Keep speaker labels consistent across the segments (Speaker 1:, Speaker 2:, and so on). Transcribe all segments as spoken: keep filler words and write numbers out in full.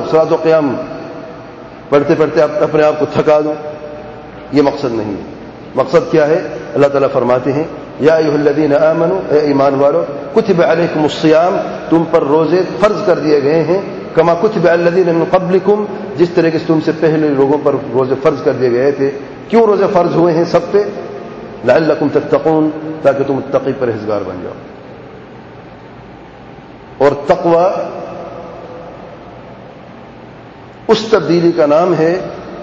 Speaker 1: صلاۃ و قیام پڑھتے پڑھتے اپنے آپ کو تھکا دوں، یہ مقصد نہیں ہے۔ مقصد کیا ہے؟ اللہ تعالیٰ فرماتے ہیں یا ایھا الذین آمنوا، اے ایمان والو، کتب علیکم الصیام، تم پر روزے فرض کر دیے گئے ہیں، کما کتب علی الذین من قبلکم، جس طرح کہ تم سے پہلے لوگوں پر روزے فرض کر دیے گئے تھے۔ کیوں روزے فرض ہوئے ہیں سب پہ؟ لعلکم تتقون، تاکہ تم متقی پرہیزگار بن جاؤ۔ اور تقوی اس تبدیلی کا نام ہے،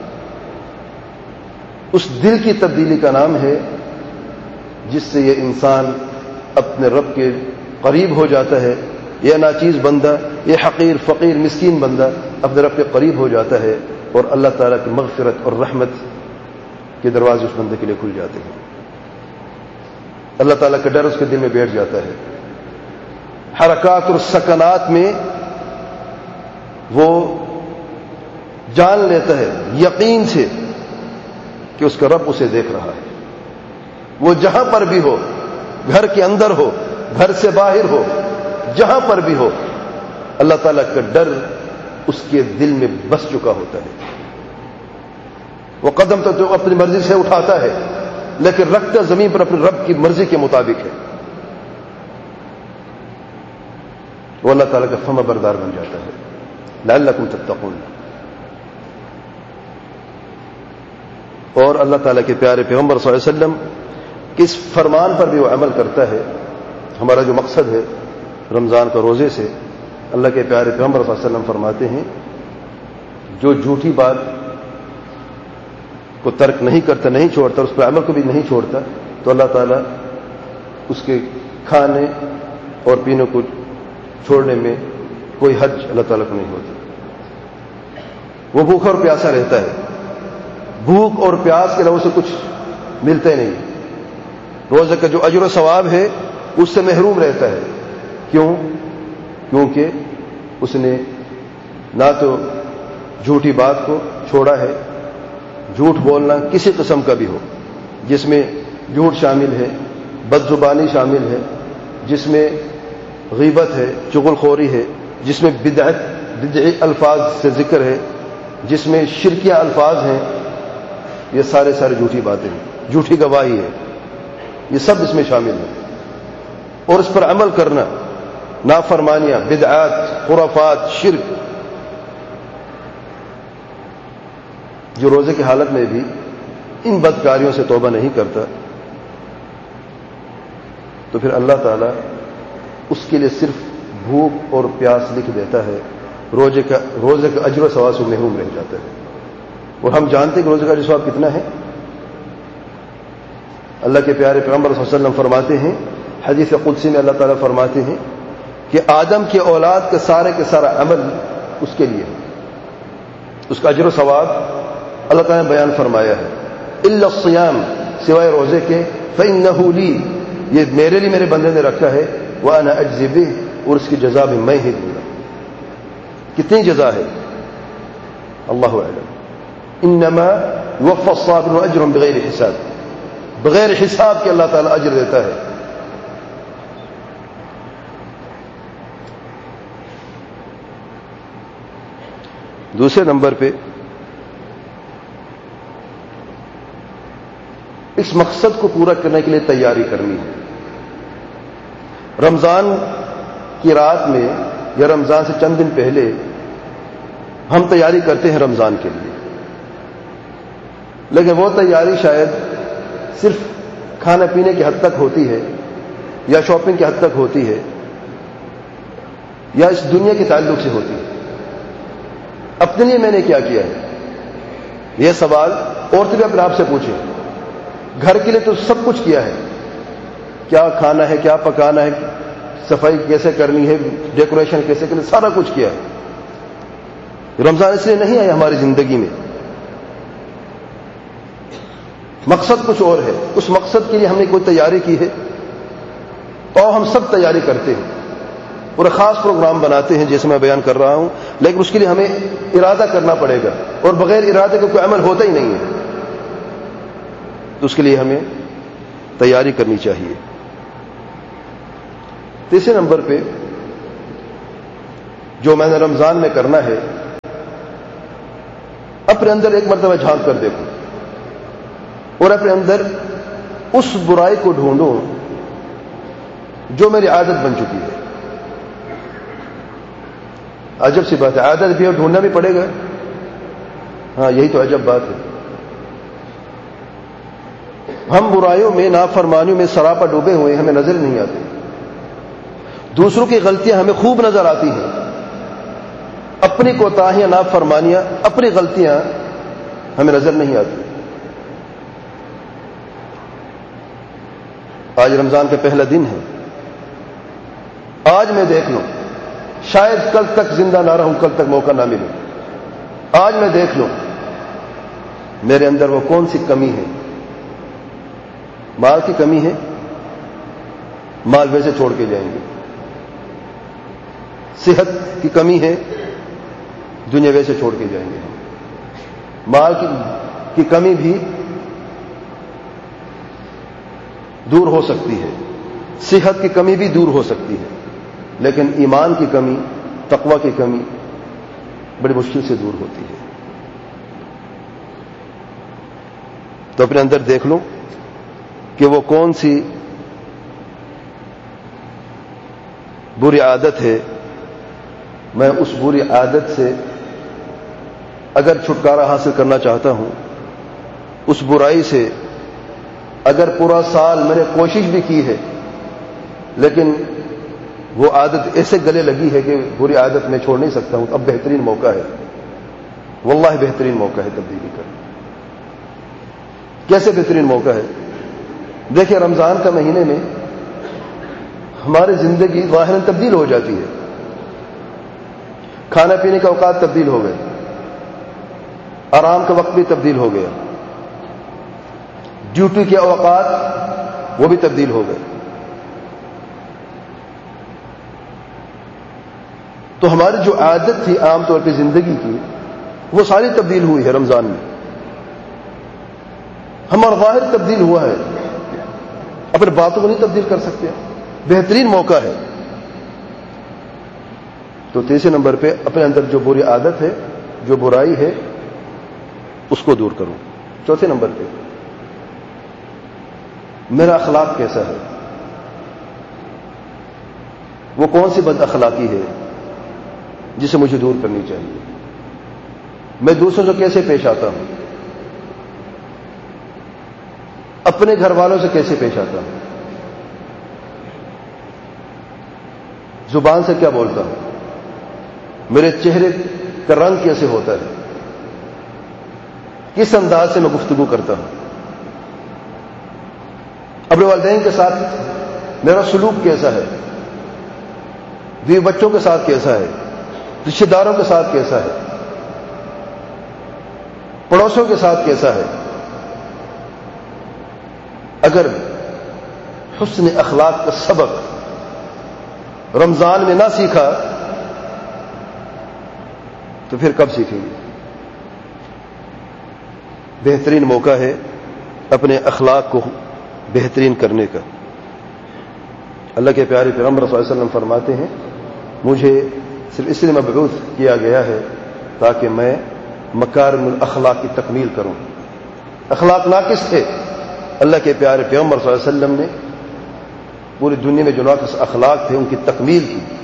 Speaker 1: اس دل کی تبدیلی کا نام ہے جس سے یہ انسان اپنے رب کے قریب ہو جاتا ہے۔ یہ ناچیز بندہ، یہ حقیر فقیر مسکین بندہ اپنے رب کے قریب ہو جاتا ہے، اور اللہ تعالیٰ کی مغفرت اور رحمت کے دروازے اس بندے کے لیے کھل جاتے ہیں۔ اللہ تعالیٰ کا ڈر اس کے دل میں بیٹھ جاتا ہے۔ حرکات اور سکنات میں وہ جان لیتا ہے یقین سے کہ اس کا رب اسے دیکھ رہا ہے۔ وہ جہاں پر بھی ہو، گھر کے اندر ہو، گھر سے باہر ہو، جہاں پر بھی ہو، اللہ تعالیٰ کا ڈر اس کے دل میں بس چکا ہوتا ہے۔ وہ قدم تو جو اپنی مرضی سے اٹھاتا ہے، لیکن رکھتا زمین پر اپنے رب کی مرضی کے مطابق ہے۔ وہ اللہ تعالیٰ کا فرما بردار بن جاتا ہے۔ لعلکم تتقون۔ اور اللہ تعالیٰ کے پیارے پیغمبر صلی اللہ علیہ وسلم کس فرمان پر بھی وہ عمل کرتا ہے۔ ہمارا جو مقصد ہے رمضان کا روزے سے، اللہ کے پیارے پیغمبر صلی اللہ علیہ وسلم فرماتے ہیں جو جھوٹی بات کو ترک نہیں کرتا، نہیں چھوڑتا، اس پر عمل کو بھی نہیں چھوڑتا، تو اللہ تعالیٰ اس کے کھانے اور پینے کو چھوڑنے میں کوئی حج اللہ تعالیٰ کو نہیں ہوتا۔ وہ بھوکا اور پیاسا رہتا ہے، بھوک اور پیاس کے علاوہ سے کچھ ملتا ہی نہیں۔ روزے کا جو اجر و ثواب ہے اس سے محروم رہتا ہے۔ کیوں؟ کیونکہ اس نے نہ تو جھوٹی بات کو چھوڑا ہے، جھوٹ بولنا کسی قسم کا بھی ہو، جس میں جھوٹ شامل ہے، بد زبانی شامل ہے، جس میں غیبت ہے، چغل خوری ہے، جس میں بدعت بدعی الفاظ سے ذکر ہے، جس میں شرکیہ الفاظ ہیں، یہ سارے سارے جھوٹی باتیں ہیں، جھوٹی گواہی ہے، یہ سب اس میں شامل ہے۔ اور اس پر عمل کرنا، نافرمانیاں، بدعات، خرافات، شرک، جو روزے کی حالت میں بھی ان بدکاریوں سے توبہ نہیں کرتا، تو پھر اللہ تعالیٰ اس کے لیے صرف بھوک اور پیاس لکھ دیتا ہے، روزے کا روزے کا اجر و ثواب سے محروم رہ جاتا ہے۔ اور ہم جانتے ہیں کہ روزے کا اجر و ثواب کتنا ہے۔ اللہ کے پیارے پیغمبر صلی اللہ علیہ وسلم فرماتے ہیں، حدیث قدسی میں اللہ تعالیٰ فرماتے ہیں کہ آدم کی اولاد کا سارے کے سارا عمل اس کے لیے ہے، اس کا اجر و ثواب اللہ تعالیٰ نے بیان فرمایا ہے۔ الا الصیام، سوائے روزے کے، فإنہ لی، یہ میرے لیے میرے بندے نے رکھا ہے، وأنا أجزي به، اور اس کی جزا بھی میں ہی دوں گا۔ کتنی جزا ہے اللہ اعلم۔ انما يوفى الصابرون اجرهم بغیر حساب، بغیر حساب کے اللہ تعالیٰ اجر دیتا ہے۔ دوسرے نمبر پہ اس مقصد کو پورا کرنے کے لیے تیاری کرنی ہے۔ رمضان کی رات میں یا رمضان سے چند دن پہلے ہم تیاری کرتے ہیں رمضان کے لیے، لیکن وہ تیاری شاید صرف کھانا پینے کی حد تک ہوتی ہے، یا شاپنگ کی حد تک ہوتی ہے، یا اس دنیا کے تعلق سے ہوتی ہے۔ اپنے لیے میں نے کیا کیا ہے، یہ سوال عورتیں بھی اپنے آپ سے پوچھیں۔ گھر کے لیے تو سب کچھ کیا ہے، کیا کھانا ہے، کیا پکانا ہے، صفائی کیسے کرنی ہے، ڈیکوریشن کیسے کرنی ہے، سارا کچھ کیا ہے۔ رمضان اس لیے نہیں آیا ہماری زندگی میں، مقصد کچھ اور ہے۔ اس مقصد کے لیے ہم نے کوئی تیاری کی ہے، اور ہم سب تیاری کرتے ہیں اور خاص پروگرام بناتے ہیں جیسے میں بیان کر رہا ہوں، لیکن اس کے لیے ہمیں ارادہ کرنا پڑے گا، اور بغیر ارادے کا کوئی عمل ہوتا ہی نہیں ہے۔ تو اس کے لیے ہمیں تیاری کرنی چاہیے۔ تیسرے نمبر پہ جو میں نے رمضان میں کرنا ہے اپنے اندر ایک مرتبہ جھانک کر دیکھو اور اپنے اندر اس برائی کو ڈھونڈو جو میری عادت بن چکی ہے. عجب سی بات ہے, عادت بھی اور ڈھونڈنا بھی پڑے گا. ہاں یہی تو عجب بات ہے. ہم برائیوں میں, نافرمانیوں میں سراپا ڈوبے ہوئے, ہمیں نظر نہیں آتے. دوسروں کی غلطیاں ہمیں خوب نظر آتی ہیں, اپنی کوتاہیاں, نافرمانیاں, اپنی غلطیاں ہمیں نظر نہیں آتی. آج رمضان کا پہلا دن ہے. آج میں دیکھ لوں, شاید کل تک زندہ نہ رہوں, کل تک موقع نہ ملے. آج میں دیکھ لوں میرے اندر وہ کون سی کمی ہے. مال کی کمی ہے, مال ویسے چھوڑ کے جائیں گے. صحت کی کمی ہے, دنیا ویسے چھوڑ کے جائیں گے. مال کی, کی کمی بھی دور ہو سکتی ہے, صحت کی کمی بھی دور ہو سکتی ہے, لیکن ایمان کی کمی, تقوی کی کمی بڑی مشکل سے دور ہوتی ہے. تو اپنے اندر دیکھ لو کہ وہ کون سی بری عادت ہے. میں اس بری عادت سے اگر چھٹکارا حاصل کرنا چاہتا ہوں, اس برائی سے اگر پورا سال میں نے کوشش بھی کی ہے لیکن وہ عادت ایسے گلے لگی ہے کہ بری عادت میں چھوڑ نہیں سکتا ہوں, اب بہترین موقع ہے, واللہ بہترین موقع ہے تبدیلی کا. کیسے بہترین موقع ہے؟ دیکھیں, رمضان کا مہینے میں ہماری زندگی ظاہراً تبدیل ہو جاتی ہے. کھانا پینے کا اوقات تبدیل ہو گئے, آرام کا وقت بھی تبدیل ہو گیا, ڈیوٹی کے اوقات وہ بھی تبدیل ہو گئے. تو ہماری جو عادت تھی عام طور پہ زندگی کی, وہ ساری تبدیل ہوئی ہے رمضان میں. ہمارا ظاہر تبدیل ہوا ہے, اپنے باتوں کو نہیں تبدیل کر سکتے. بہترین موقع ہے. تو تیسرے نمبر پہ اپنے اندر جو بری عادت ہے, جو برائی ہے, اس کو دور کروں. چوتھے نمبر پہ میرا اخلاق کیسا ہے, وہ کون سی بد اخلاقی ہے جسے مجھے دور کرنی چاہیے. میں دوسروں سے کیسے پیش آتا ہوں, اپنے گھر والوں سے کیسے پیش آتا ہوں, زبان سے کیا بولتا ہوں, میرے چہرے کا رنگ کیسے ہوتا ہے, کس انداز سے میں گفتگو کرتا ہوں, اپنے والدین کے ساتھ میرا سلوک کیسا ہے, بیوی بچوں کے ساتھ کیسا ہے, رشتہ داروں کے ساتھ کیسا ہے, پڑوسیوں کے ساتھ کیسا ہے. اگر حسن اخلاق کا سبق رمضان میں نہ سیکھا تو پھر کب سیکھیں گے؟ بہترین موقع ہے اپنے اخلاق کو بہترین کرنے کا. اللہ کے پیارے پیغمبر صلی اللہ علیہ وسلم فرماتے ہیں, مجھے صرف اس لیے مبعوث کیا گیا ہے تاکہ میں مکارم الاخلاق کی تکمیل کروں. اخلاق ناقص تھے, اللہ کے پیارے پیغمبر صلی اللہ علیہ وسلم نے پوری دنیا میں جو ناقص اخلاق تھے ان کی تکمیل کی.